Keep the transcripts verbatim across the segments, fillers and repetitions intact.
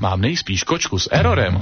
mám nejspíš kočku s errorem.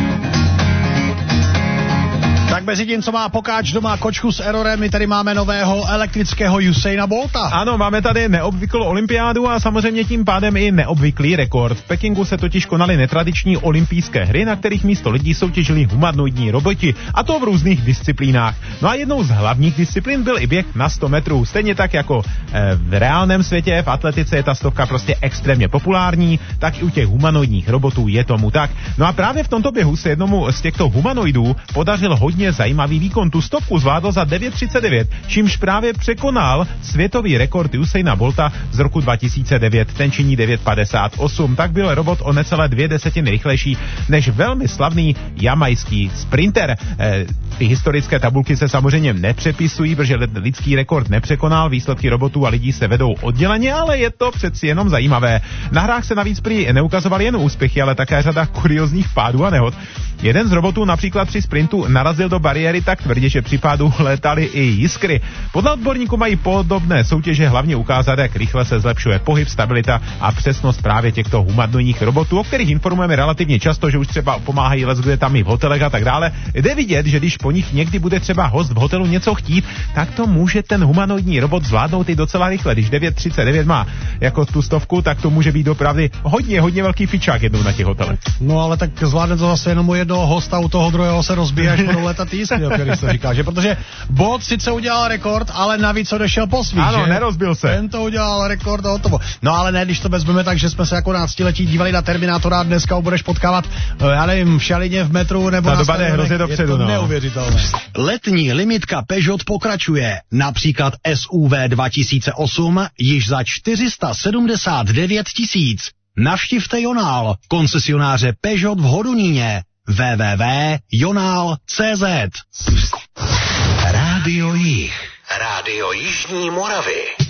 Tak mezi tím, co má Pokáč doma kočku s errorem, my tady máme nového elektrického Usaina Bolta. Ano, máme tady neobvyklou olympiádu a samozřejmě tím pádem i neobvyklý rekord. V Pekingu se totiž konaly netradiční olympijské hry, na kterých místo lidí soutěžili humanoidní roboti, a to v různých disciplínách. No a jednou z hlavních disciplín byl i běh na sto metrů. Stejně tak jako e, v reálném světě, v atletice je ta stovka prostě extrémně populární, tak i u těch humanoidních robotů je tomu tak. No a právě v tomto běhu se jednomu z těchto humanoidů podařil hodně zajímavý výkon. Tu stovku zvládl za devět třicet devět, čímž právě překonal světový rekord Usaina Bolta z roku dva tisíce devět. Ten činí devět padesát osm. Tak byl robot o necelé dvě desetiny rychlejší než velmi slavný jamajský sprinter. E, ty historické tabulky se samozřejmě nepřepisují, protože lidský rekord nepřekonal, výsledky robotů a lidí se vedou odděleně, ale je to přeci jenom zajímavé. Na hrách se navíc prý neukazovaly jen úspěchy, ale také řada kuriózních pádů a nehod. Jeden z robotů například při sprintu narazil do bariéry tak tvrdě, že při pádu létaly i jiskry. Podle odborníků mají podobné soutěže hlavně ukázat, jak rychle se zlepšuje pohyb, stabilita a přesnost právě těchto humanoidních robotů, o kterých informujeme relativně často, že už třeba pomáhají leckde tam i v hotelech a tak dále. Jde vidět, že když po nich někdy bude třeba host v hotelu něco chtít, tak to může ten humanoidní robot zvládnout i docela rychle. Když devět třicet devět má jako tu stovku, tak to může být opravdu hodně, hodně velký fičák jednou na těch hotelech. No ale tak zvládne to zase jenom u jednoho hosta, u toho druhého se rozbíje, až budou letat jízky, o kterých se říká, že? Protože Bolt sice udělal rekord, ale navíc odešel po svých, ano, že? nerozbil se. Ten to udělal rekord a hotovo. No ale ne, když to vezmeme tak, že jsme se jako náctiletí dívali na Terminátora a dneska ho budeš potkávat, já nevím, v Šalině, v metru nebo ta na doba jde hrozně dopředu, je to no. neuvěřitelné. Letní limitka Peugeot pokračuje. Například S U V dva tisíce osm již za čtyři sta sedmdesát devět tisíc. Navštivte Jonál, koncesionáře Peugeot v Hodoníně. w w w tečka jonál tečka cé zet. Rádio Jih. Rádio Jižní Moravy.